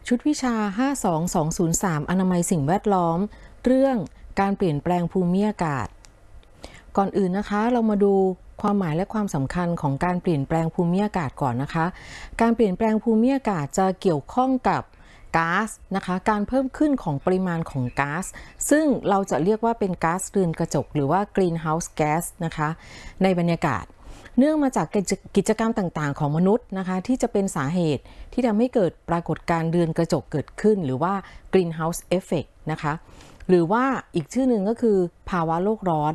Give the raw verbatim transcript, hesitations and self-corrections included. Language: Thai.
ชุดวิชา ห้า สอง สอง ศูนย์ สาม อนามัยสิ่งแวดล้อม เรื่องการเปลี่ยนแปลงภูมิอากาศ ก่อนอื่นนะคะเรามาดูความหมายและความสำคัญของการเปลี่ยนแปลงภูมิอากาศก่อนนะคะ การเปลี่ยนแปลงภูมิอากาศจะเกี่ยวข้องกับก๊าซนะคะ การเพิ่มขึ้นของปริมาณของก๊าซ ซึ่งเราจะเรียกว่าเป็นก๊าซเรือนกระจกหรือว่า greenhouse gas นะคะในบรรยากาศ เนื่องมาจากกิจกรรมต่างๆของมนุษย์นะคะที่จะเป็นสาเหตุที่ทำให้เกิดปรากฏการณ์เรือนกระจกเกิดขึ้นหรือว่า greenhouse effect นะคะหรือว่าอีกชื่อหนึ่งก็คือภาวะโลกร้อน